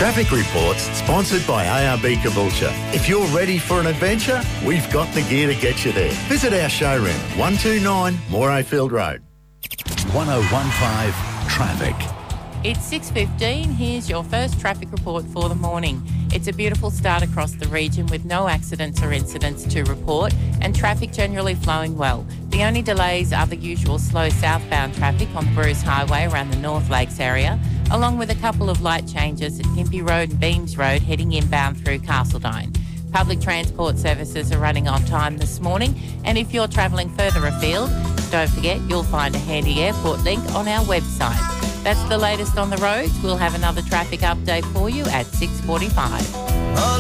Traffic Reports, sponsored by ARB Caboolture. If you're ready for an adventure, we've got the gear to get you there. Visit our showroom, 129 Morayfield Road. 1015 Traffic. It's 6:15. Here's your first traffic report for the morning. It's a beautiful start across the region with no accidents or incidents to report and traffic generally flowing well. The only delays are the usual slow southbound traffic on Bruce Highway around the North Lakes area, along with a couple of light changes at Gympie Road and Beams Road heading inbound through Castledine. Public transport services are running on time this morning, and if you're travelling further afield, don't forget you'll find a handy airport link on our website. That's the latest on the roads. We'll have another traffic update for you at 6:45.